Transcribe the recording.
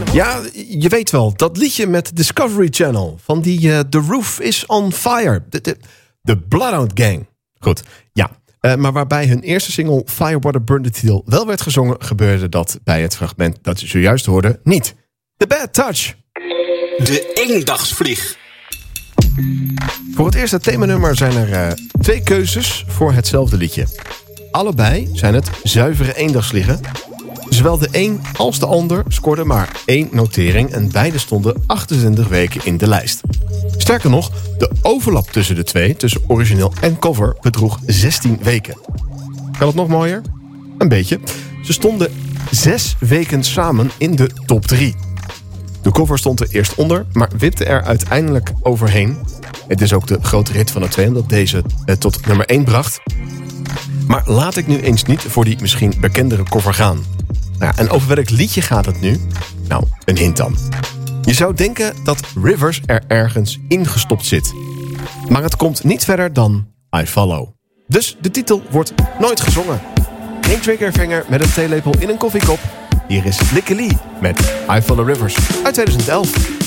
Ja, je weet wel, dat liedje met Discovery Channel. Van die The Roof is on Fire. De Bloodhound Gang. Goed, ja. Maar waarbij hun eerste single Firewater Burn the Teal wel werd gezongen, gebeurde dat bij het fragment dat je zojuist hoorde niet. The Bad Touch. De eendagsvlieg. Voor het eerste themanummer zijn er 2 keuzes voor hetzelfde liedje. Allebei zijn het zuivere eendagsvliegen. Zowel de een als de ander scoorden maar 1 notering en beide stonden 28 weken in de lijst. Sterker nog, de overlap tussen de twee, tussen origineel en cover, bedroeg 16 weken. Kan het nog mooier? Een beetje. Ze stonden 6 weken samen in de top 3. De cover stond er eerst onder, maar wipte er uiteindelijk overheen. Het is ook de grote hit van de 2, omdat deze het tot nummer 1 bracht. Maar laat ik nu eens niet voor die misschien bekendere cover gaan. Nou, en over welk liedje gaat het nu? Nou, een hint dan. Je zou denken dat Rivers er ergens ingestopt zit. Maar het komt niet verder dan I Follow. Dus de titel wordt nooit gezongen. Geen triggervinger met een theelepel in een koffiekop. Hier is Likke Lee met I Follow Rivers uit 2011.